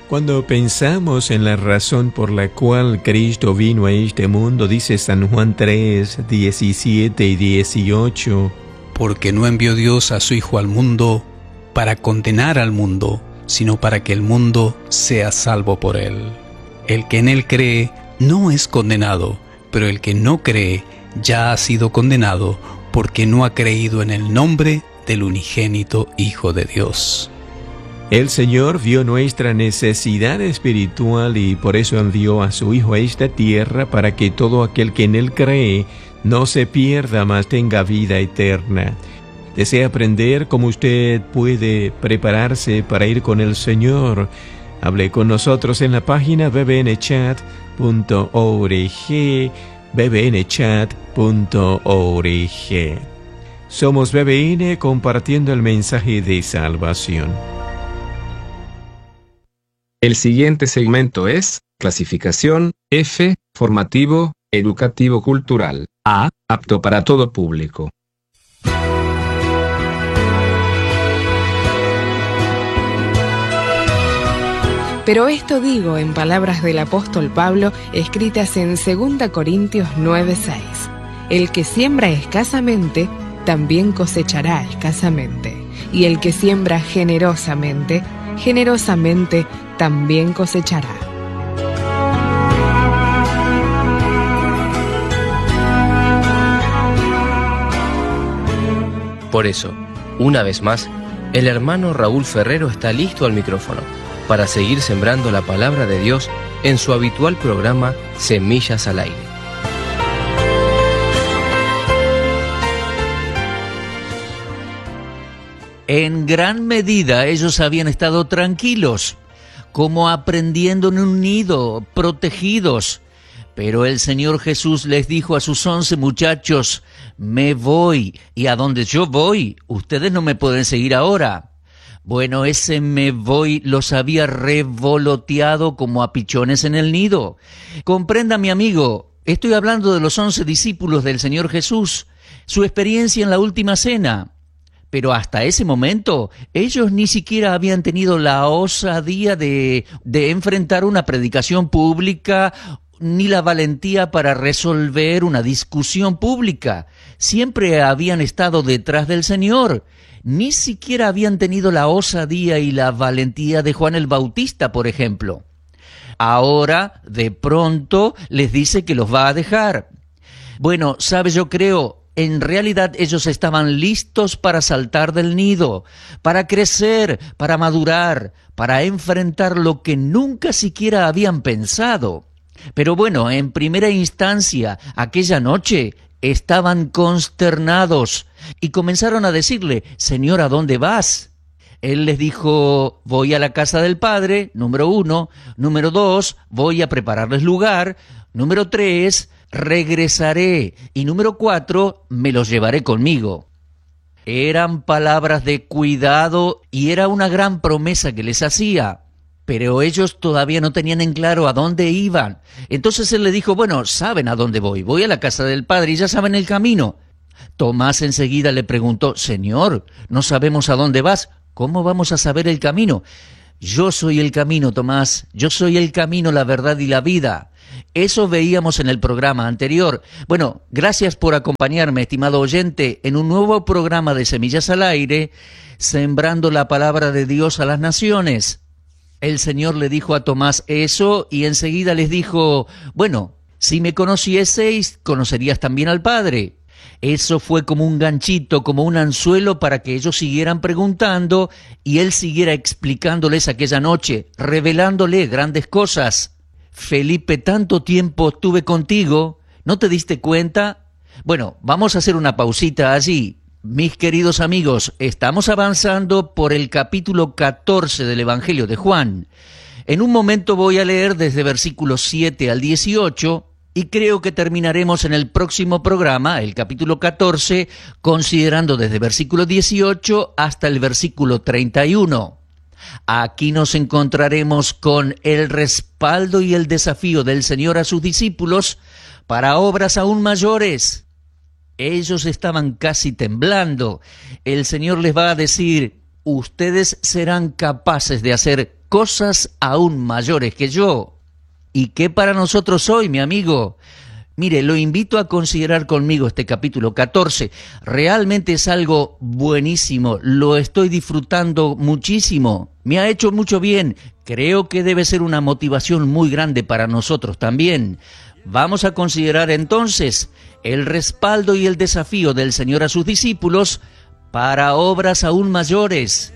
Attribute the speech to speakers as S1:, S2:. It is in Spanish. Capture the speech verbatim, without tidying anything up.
S1: Cuando pensamos en la razón por la cual Cristo vino a este mundo, dice San Juan tres, diecisiete y dieciocho,
S2: porque no envió Dios a su Hijo al mundo para condenar al mundo, sino para que el mundo sea salvo por él. El que en él cree no es condenado, pero el que no cree ya ha sido condenado porque no ha creído en el nombre del unigénito Hijo de Dios.
S1: El Señor vio nuestra necesidad espiritual y por eso envió a su Hijo a esta tierra para que todo aquel que en Él cree no se pierda, mas tenga vida eterna. ¿Desea aprender cómo usted puede prepararse para ir con el Señor? Hable con nosotros en la página b b n chat punto org, b b n chat punto org. Somos B B N compartiendo el mensaje de salvación.
S3: El siguiente segmento es clasificación F, formativo, educativo cultural. A, apto para todo público.
S4: Pero esto digo en palabras del apóstol Pablo, escritas en segunda Corintios nueve seis. El que siembra escasamente, también cosechará escasamente. Y el que siembra generosamente, generosamente también cosechará.
S5: Por eso, una vez más, el hermano Raúl Ferrero está listo al micrófono para seguir sembrando la palabra de Dios en su habitual programa Semillas al Aire.
S6: En gran medida ellos habían estado tranquilos, como aprendiendo en un nido, protegidos. Pero el Señor Jesús les dijo a sus once muchachos, me voy, y a donde yo voy, ustedes no me pueden seguir ahora. Bueno, ese me voy los había revoloteado como a pichones en el nido. Comprenda, mi amigo, estoy hablando de los once discípulos del Señor Jesús, su experiencia en la última cena. Pero hasta ese momento, ellos ni siquiera habían tenido la osadía de, de enfrentar una predicación pública, ni la valentía para resolver una discusión pública. Siempre habían estado detrás del Señor. Ni siquiera habían tenido la osadía y la valentía de Juan el Bautista, por ejemplo. Ahora, de pronto, les dice que los va a dejar. Bueno, ¿sabes? Yo creo, en realidad ellos estaban listos para saltar del nido, para crecer, para madurar, para enfrentar lo que nunca siquiera habían pensado. Pero bueno, en primera instancia, aquella noche, estaban consternados y comenzaron a decirle, Señor, ¿a dónde vas? Él les dijo, voy a la casa del Padre, número uno. Número dos, voy a prepararles lugar. Número tres, regresaré. Y número cuatro, me los llevaré conmigo. Eran palabras de cuidado y era una gran promesa que les hacía. Pero ellos todavía no tenían en claro a dónde iban. Entonces él le dijo, bueno, saben a dónde voy, voy a la casa del Padre y ya saben el camino. Tomás enseguida le preguntó, Señor, no sabemos a dónde vas, ¿cómo vamos a saber el camino? Yo soy el camino, Tomás, yo soy el camino, la verdad y la vida. Eso veíamos en el programa anterior. Bueno, gracias por acompañarme, estimado oyente, en un nuevo programa de Semillas al Aire, sembrando la palabra de Dios a las naciones. El Señor le dijo a Tomás eso y enseguida les dijo, bueno, si me conocieseis, conocerías también al Padre. Eso fue como un ganchito, como un anzuelo para que ellos siguieran preguntando y él siguiera explicándoles aquella noche, revelándole grandes cosas. Felipe, tanto tiempo estuve contigo, ¿no te diste cuenta? Bueno, vamos a hacer una pausita allí. Mis queridos amigos, estamos avanzando por el capítulo catorce del Evangelio de Juan. En un momento voy a leer desde versículos siete al dieciocho y creo que terminaremos en el próximo programa, el capítulo catorce, considerando desde versículo dieciocho hasta el versículo treinta y uno. Aquí nos encontraremos con el respaldo y el desafío del Señor a sus discípulos para obras aún mayores. Ellos estaban casi temblando. El Señor les va a decir, ustedes serán capaces de hacer cosas aún mayores que yo. ¿Y qué para nosotros hoy, mi amigo? Mire, lo invito a considerar conmigo este capítulo catorce. Realmente es algo buenísimo, lo estoy disfrutando muchísimo. Me ha hecho mucho bien. Creo que debe ser una motivación muy grande para nosotros también. Vamos a considerar entonces el respaldo y el desafío del Señor a sus discípulos para obras aún mayores.